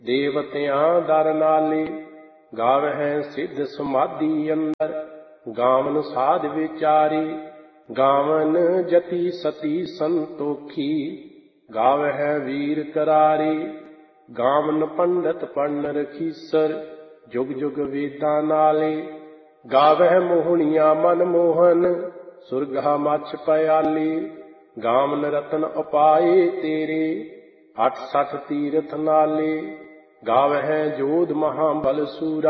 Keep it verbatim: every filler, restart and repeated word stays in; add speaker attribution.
Speaker 1: ਦੇਵਤਿਆਂ ਦਰ ਨਾਲੇ, ਗਾਵਹਿ ਸਿੱਧ ਸਮਾਧੀ ਅੰਦਰ। ਗਾਵਨ ਸਾਧ ਵਿਚਾਰੇ, ਗਾਵਨ ਜਤੀ ਸਤੀ ਸੰਤੋਖੀ। ਗਾਵਹਿ ਵੀਰ ਕਰਾਰੇ, ਗਾਵਨ ਪੰਡਤ ਪੜਨ ਰਖੀਸਰ। ਜੁਗ ਜੁਗ ਵੇਦਾਂ ਨਾਲੇ, ਗਾਵਹਿ ਮੋਹਣੀਆਂ ਮਨ ਮੋਹਨ। ਸੁਰਗਾ ਮੱਛ ਪਿਆਲੇ, ਗਾਵਨ ਰਤਨ ਉਪਾਏ ਤੇਰੇ। ਅਠ ਸਠ ਤੀਰਥ ਨਾਲੇ, ਗਾਵਹਿ ਜੋਧ ਮਹਾਬਲ ਸੂਰਾ।